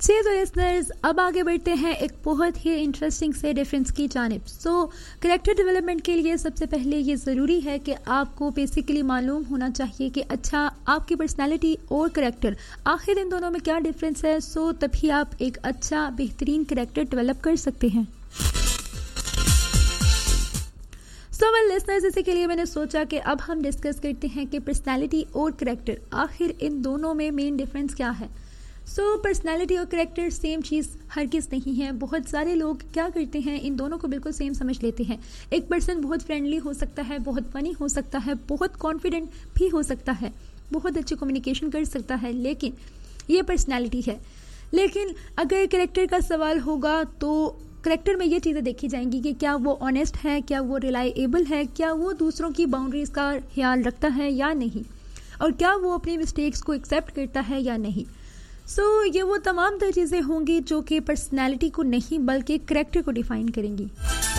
तो लिसनर्स, अब आगे बढ़ते हैं एक बहुत ही इंटरेस्टिंग से डिफरेंस की जानिब। करेक्टर डेवलपमेंट के लिए सबसे पहले ये ज़रूरी है कि आपको बेसिकली मालूम होना चाहिए कि अच्छा आपकी पर्सनालिटी और करेक्टर आखिर इन दोनों में क्या डिफरेंस है। तभी आप एक अच्छा बेहतरीन करेक्टर डेवलप कर सकते हैं। लिसनर्स, इसी के लिए मैंने सोचा कि अब हम डिस्कस करते हैं कि पर्सनालिटी और करेक्टर आखिर इन दोनों में मेन डिफरेंस क्या है। पर्सनालिटी और करेक्टर सेम चीज़ हरगिज़ नहीं है। बहुत सारे लोग क्या करते हैं, इन दोनों को बिल्कुल सेम समझ लेते हैं। एक पर्सन बहुत फ्रेंडली हो सकता है, बहुत फनी हो सकता है, बहुत कॉन्फिडेंट भी हो सकता है, बहुत अच्छी कम्युनिकेशन कर सकता है, लेकिन ये पर्सनालिटी है। लेकिन अगर करेक्टर का सवाल होगा तो करेक्टर में ये चीज़ें देखी जाएंगी कि क्या वो ऑनेस्ट है, क्या वो रिलायबल है, क्या वो दूसरों की बाउंड्रीज का ख्याल रखता है या नहीं, और क्या वो अपनी मिस्टेक्स को एक्सेप्ट करता है या नहीं। ये वो तमाम तरह चीज़ें होंगी जो कि पर्सनैलिटी को नहीं बल्कि करेक्टर को डिफाइन करेंगी।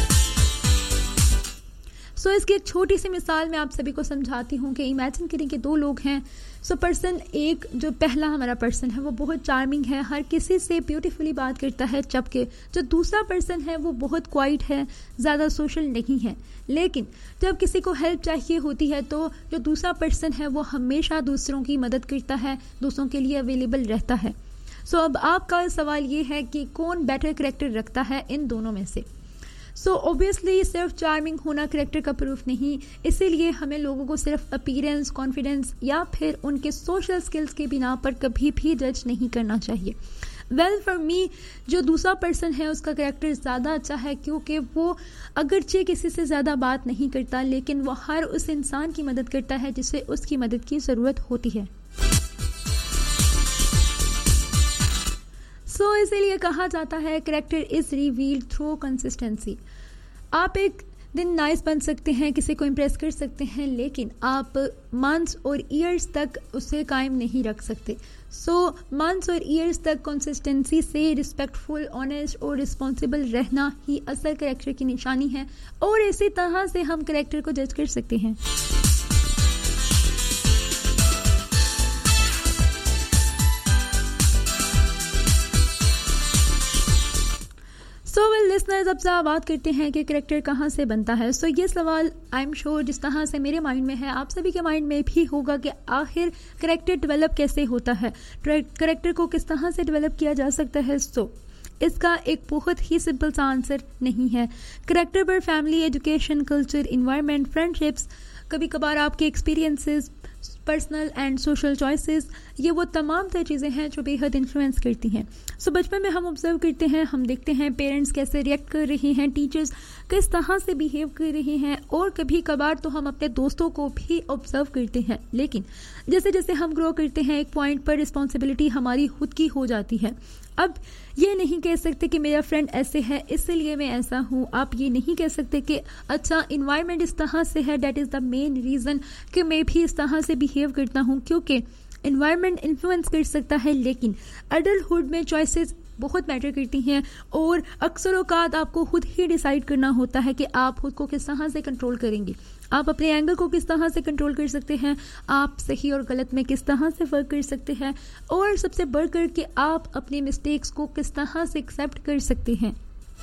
इसकी एक छोटी सी मिसाल मैं आप सभी को समझाती हूँ कि इमेजिन करें कि दो लोग हैं। पर्सन एक, जो पहला हमारा पर्सन है, वो बहुत चार्मिंग है, हर किसी से ब्यूटीफुली बात करता है, जबकि जो दूसरा पर्सन है वो बहुत क्वाइट है, ज़्यादा सोशल नहीं है। लेकिन जब किसी को हेल्प चाहिए होती है तो जो दूसरा पर्सन है वो हमेशा दूसरों की मदद करता है, दूसरों के लिए अवेलेबल रहता है। अब आपका सवाल ये है कि कौन बेटर करेक्टर रखता है इन दोनों में से। ऑब्वियसली सिर्फ चार्मिंग होना करेक्टर का प्रूफ नहीं, इसीलिए हमें लोगों को सिर्फ अपीयरेंस, कॉन्फिडेंस या फिर उनके सोशल स्किल्स के बिना पर कभी भी जज नहीं करना चाहिए। फॉर मी, जो दूसरा पर्सन है उसका करेक्टर ज़्यादा अच्छा है, क्योंकि वो अगरचे किसी से ज़्यादा बात नहीं करता, लेकिन वो हर उस इंसान की मदद करता है जिसे उसकी मदद की ज़रूरत होती है। इसीलिए कहा जाता है character is revealed through consistency. आप एक दिन नाइस बन सकते हैं, किसी को इम्प्रेस कर सकते हैं, लेकिन आप मंथ्स और ईयर्स तक उसे कायम नहीं रख सकते। मंथ्स और ईयर्स तक कंसिस्टेंसी से रिस्पेक्टफुल, ऑनेस्ट और रिस्पॉन्सिबल रहना ही असल करेक्टर की निशानी है, और इसी तरह से हम करेक्टर को जज कर सकते हैं। लिसनर्स, अब से बात करते हैं कि करेक्टर कहाँ से बनता है। ये सवाल आई एम श्योर जिस तरह से मेरे माइंड में है, आप सभी के माइंड में भी होगा कि आखिर करेक्टर डेवलप कैसे होता है, करेक्टर को किस तरह से डेवलप किया जा सकता है। इसका एक बहुत ही सिंपल सा आंसर नहीं है। करेक्टर पर family, education, culture, environment, friendships, कभी कभार आपके experiences, personal and social choices, ये वो तमाम तरह चीज़ें हैं जो बेहद इन्फ्लुएंस करती हैं। बचपन में हम ऑब्जर्व करते हैं, हम देखते हैं पेरेंट्स कैसे रिएक्ट कर रहे हैं, टीचर्स किस तरह से बिहेव कर रहे हैं, और कभी कभार तो हम अपने दोस्तों को भी ऑब्जर्व करते हैं। लेकिन जैसे जैसे हम ग्रो करते हैं, एक पॉइंट पर रिस्पॉन्सिबिलिटी हमारी खुद की हो जाती है। अब ये नहीं कह सकते कि मेरा फ्रेंड ऐसे है इसलिए मैं ऐसा हूँ। आप ये नहीं कह सकते कि अच्छा इन्वायरमेंट इस तरह से है, that is the main reason कि मैं भी इस तरह से बिहेव करता हूँ, क्योंकि इन्वायरमेंट इन्फ्लुएंस कर सकता है, लेकिन अडल्टहुड में चॉइसेस बहुत मैटर करती हैं, और अक्सर औकात आपको खुद ही डिसाइड करना होता है कि आप खुद को किस तरह से कंट्रोल करेंगे, आप अपने एंगर को किस तरह से कंट्रोल कर सकते हैं, आप सही और गलत में किस तरह से फर्क कर सकते हैं, और सबसे बढ़कर कि आप अपने मिस्टेक्स को किस तरह से एक्सेप्ट कर सकते हैं।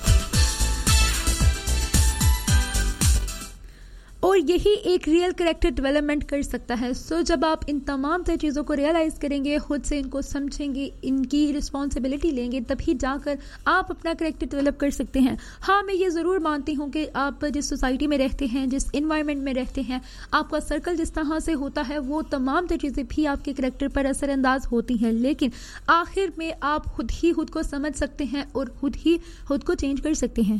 और यही एक रियल कैरेक्टर डेवलपमेंट कर सकता है। जब आप इन तमाम तरह चीज़ों को रियलाइज़ करेंगे, खुद से इनको समझेंगे, इनकी रिस्पॉन्सिबिलिटी लेंगे, तभी जाकर आप अपना कैरेक्टर डेवलप कर सकते हैं। हाँ, मैं ये ज़रूर मानती हूँ कि आप जिस सोसाइटी में रहते हैं, जिस इन्वायरमेंट में रहते हैं, आपका सर्कल जिस तरह से होता है, वो तमाम तरह चीज़ें भी आपके कैरेक्टर पर असरअंदाज होती हैं, लेकिन आखिर में आप खुद ही खुद को समझ सकते हैं और खुद ही खुद को चेंज कर सकते हैं।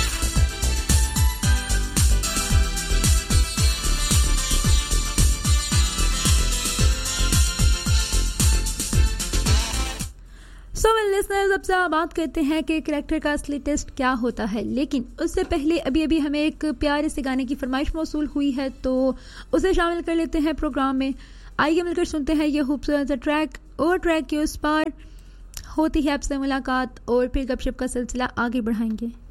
लिसनर्स, अब से बात करते हैं कि कैरेक्टर का असली टेस्ट क्या होता है, लेकिन उससे पहले अभी हमें एक प्यारे से गाने की फरमाइश मौसूल हुई है, तो उसे शामिल कर लेते हैं प्रोग्राम में। आइए मिलकर सुनते हैं ये खूबसूरत ट्रैक, और ट्रैक के उस पार होती है आपसे मुलाकात, और फिर गपशप का सिलसिला आगे बढ़ाएंगे।